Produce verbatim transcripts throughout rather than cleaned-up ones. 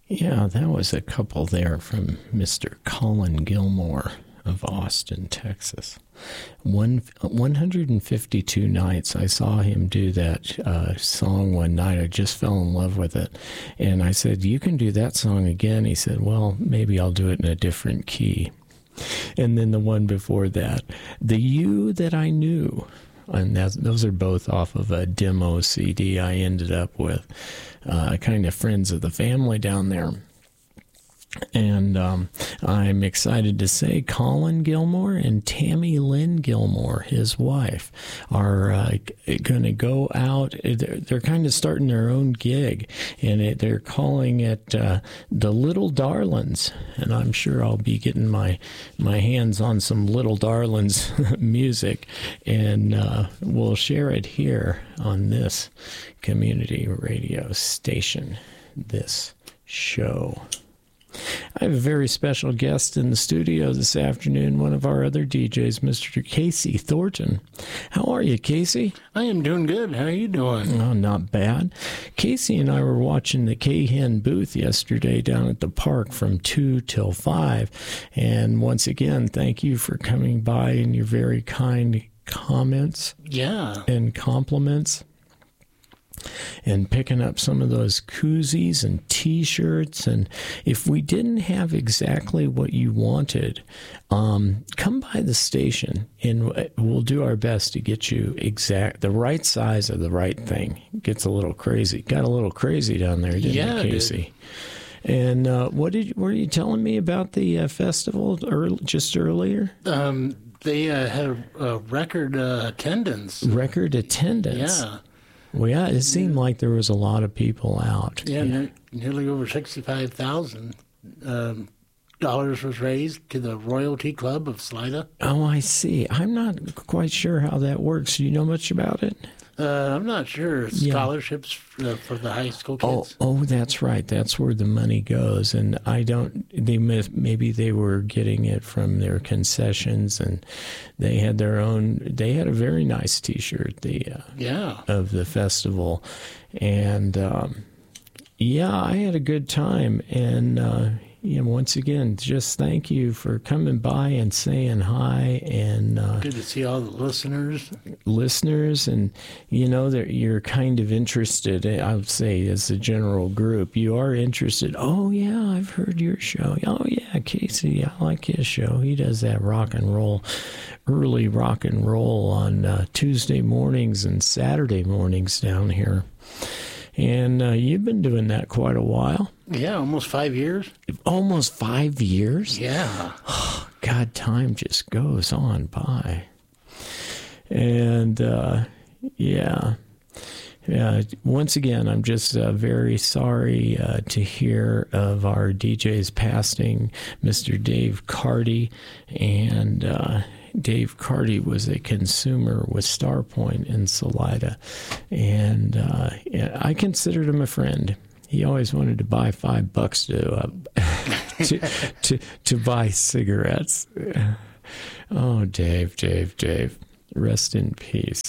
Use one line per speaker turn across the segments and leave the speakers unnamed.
Yeah, that was a couple there from Mister Colin Gilmore of Austin, Texas. One, one hundred fifty-two nights I saw him do that uh, song one night. I just fell in love with it. And I said, you can do that song again. He said, well, maybe I'll do it in a different key. And then the one before that, The You That I Knew. And that, those are both off of a demo C D I ended up with. Uh, kind of friends of the family down there. And um, I'm excited to say Colin Gilmore and Tammy Lynn Gilmore, his wife, are uh, going to go out. They're, they're kind of starting their own gig, and it, they're calling it uh, the Little Darlings. And I'm sure I'll be getting my my hands on some Little Darlings music, and uh, we'll share it here on this community radio station, this show. I have a very special guest in the studio this afternoon, one of our other D Js, Mister Casey Thornton. How are you, Casey?
I am doing good. How are you doing?
Oh, not bad. Casey and I were watching the K-Hen booth yesterday down at the park from two till five. And once again, thank you for coming by and your very kind comments.
Yeah.
And compliments. And picking up some of those koozies and T-shirts. And if we didn't have exactly what you wanted, um, come by the station and we'll do our best to get you exact the right size of the right thing. It gets a little crazy. Got a little crazy down there, didn't
yeah,
it, Casey? Did. And uh, what did were you telling me about the uh, festival early, just earlier?
Um, they uh, had a, a record uh, attendance.
Record attendance.
Yeah.
Well, yeah, it seemed like there was a lot of people out.
Yeah, yeah. Ne- nearly over sixty-five thousand um, dollars was raised to the Royalty Club of Salida.
Oh, I see. I'm not quite sure how that works. Do you know much about it?
Uh, I'm not sure. Scholarships yeah. for, for the high school kids.
Oh, oh, that's right. That's where the money goes. And I don't. They maybe they were getting it from their concessions, and they had their own. They had a very nice T-shirt. The uh,
yeah
of the festival, and um, yeah, I had a good time. And uh, you know, once again, just thank you for coming by and saying hi. And uh,
good to see all the listeners.
Listeners, and you know that you're kind of interested. I would say, as a general group, you are interested. Oh yeah, I've heard your show. Oh yeah, Casey, I like his show. He does that rock and roll, early rock and roll on uh, Tuesday mornings and Saturday mornings down here. And uh, you've been doing that quite a while.
Yeah, almost five years.
Almost five years?
Yeah.
Oh, God, time just goes on by. And, uh, yeah. Yeah. Once again, I'm just uh, very sorry uh, to hear of our D J's passing, Mister Dave Carty. And uh, Dave Carty was a consumer with Starpoint in Salida. And uh, yeah, I considered him a friend. He always wanted to buy five bucks to uh, to, to to buy cigarettes. Oh, Dave, Dave, Dave, rest in peace.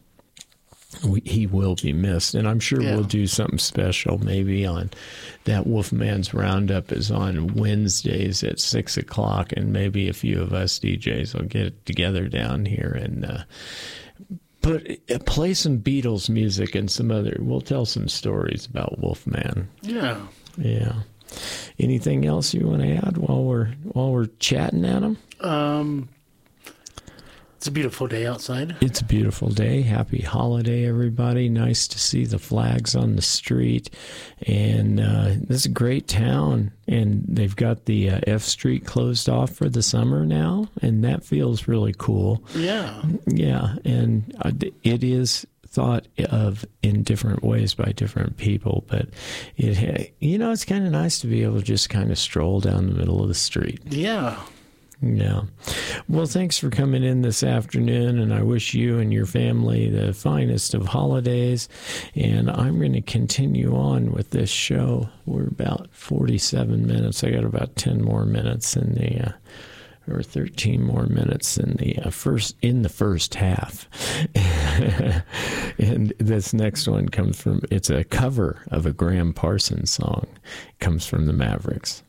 We, he will be missed, and I'm sure yeah. we'll do something special. Maybe on that Wolfman's Roundup is on Wednesdays at six o'clock, and maybe a few of us D Js will get together down here and uh, put uh, play some Beatles music and some other. We'll tell some stories about Wolfman.
Yeah,
yeah. Anything else you want to add while we're while we're chatting at him?
Um. It's a beautiful day outside.
It's a beautiful day. Happy holiday, everybody. Nice to see the flags on the street. And uh, this is a great town. And they've got the uh, F Street closed off for the summer now. And that feels really cool.
Yeah.
Yeah. And uh, it is thought of in different ways by different people. But, it, you know, it's kind of nice to be able to just kind of stroll down the middle of the street.
Yeah.
Yeah. Well, thanks for coming in this afternoon, and I wish you and your family the finest of holidays. And I'm going to continue on with this show. We're about forty-seven minutes. I got about ten more minutes in the uh, or thirteen more minutes in the uh, first in the first half. And this next one comes from, it's a cover of a Graham Parsons song. It comes from the Mavericks.